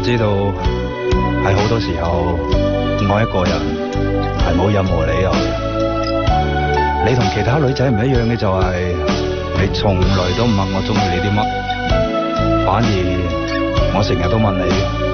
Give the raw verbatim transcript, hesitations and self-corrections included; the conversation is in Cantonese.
知道喺好多時候愛一個人係冇任何理由嘅。你同其他女仔唔一樣嘅就係你從來都唔問我中意你啲乜，反而我成日都問你。